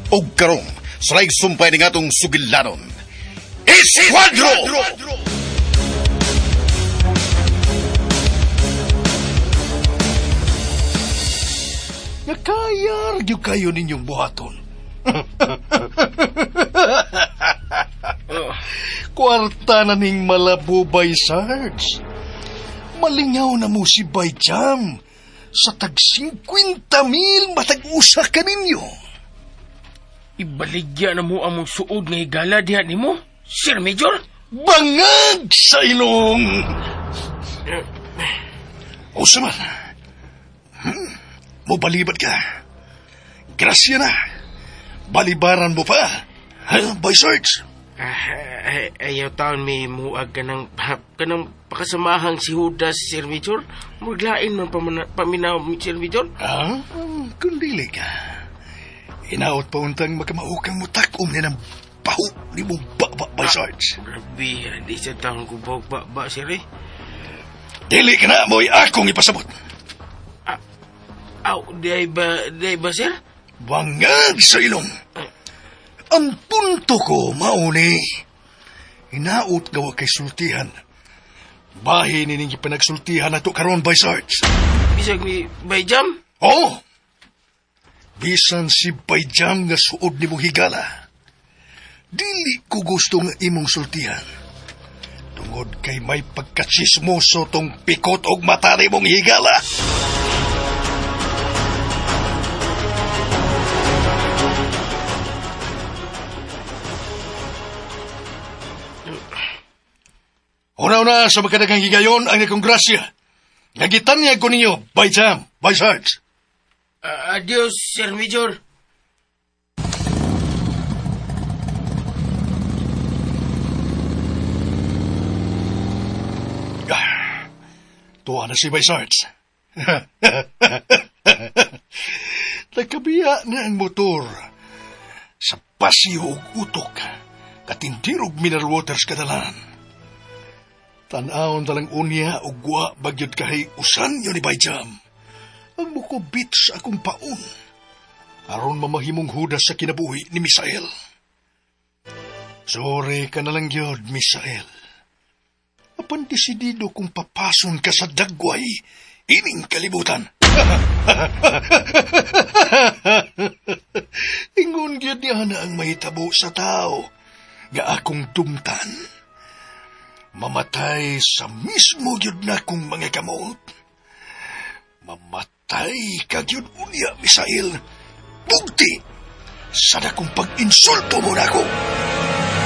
O karong, salay sumpay ng atong sugilanon. Esquadro! Nakayar yung kayo ninyong buhaton. Kwarta na ning malabubay, Sarge. Malingaw na mo si Bayjam. Sa tag 50,000 matag-usa ka ninyo. Ibaligya na mo among suod nga higala diha nimo, Sir Major? Bangag sa ilong! O saman, mabalibat ka. Grasya na. Balibaran mo pa. By Sarge. Ayaw taon may muag kanang pakasamahang si Judas, Sir Major. Maglain man paminaw, Sir Major. Kung dili ka. Inaot pa untang magkamaukang mutakom ni ng baho ni mong baba, By Sarge. Grabe, di sa taon ko baba, Sir eh. Dili ka na mo'y akong ipasabot. Di ba, Sir? Bangag sa ilong. Ang punto ko, mauni. Inaot gawa kay sultihan. Bahin nining panagsultihan na to karon, By Sarge. Bisag ni Bayjam? Oo. Bisan si Bayjam nga suod ni mong higala. Dili ko gusto nga imong sultihan. Tungod kay may pagkatsismoso tong pikot og mata ni mong higala. Una-una sa magkadagang higayon ang nakonggrasya. Nagitanya ko ninyo, Bayjam, By Sarge. Adios, Sir Major. Tuwa na si By Sarge. Nagkabiya na ang motor sa pasiyo og utok katindirog mineral waters kadalan. Tanaon talang unya o gwa bagyod kahay usan yun ni Bayjam. Ang mukubit sa akong paon. Aron mamahimong hudas sa kinabuhi ni Misael. Sorry ka na lang yun, Misael. Apan desidido kung papason ka sa dagway, ining kalibutan. Ingon gyud niya na ang mahitabo sa tao, nga akong dumtan. Mamatay sa mismo gyud na kong mga kamot. Mamatay ka gyud unya, Misael. Bugti sa dakong pag-insulto mo na ako.